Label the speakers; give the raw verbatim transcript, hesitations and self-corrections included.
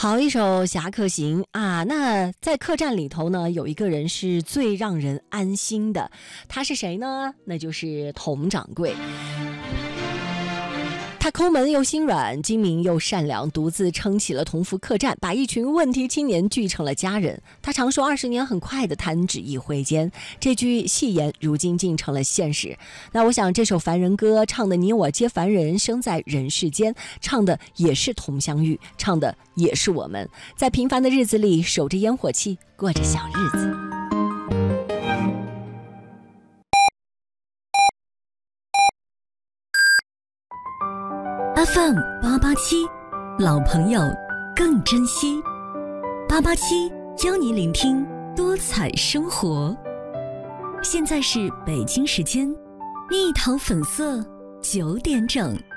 Speaker 1: 好一首《侠客行》啊！那在客栈里头呢，有一个人是最让人安心的，他是谁呢？那就是佟掌柜。他抠门又心软，精明又善良，独自撑起了同福客栈，把一群问题青年聚成了家人。他常说二十年很快的弹指一挥间，这句戏言如今竟成了现实。那我想这首凡人歌唱的你我皆凡人，生在人世间，唱的也是同乡遇，唱的也是我们在平凡的日子里守着烟火气，过着小日子。
Speaker 2: F M 八八七，老朋友更珍惜。八八七教你聆听多彩生活。现在是北京时间，蜜桃粉色九点整。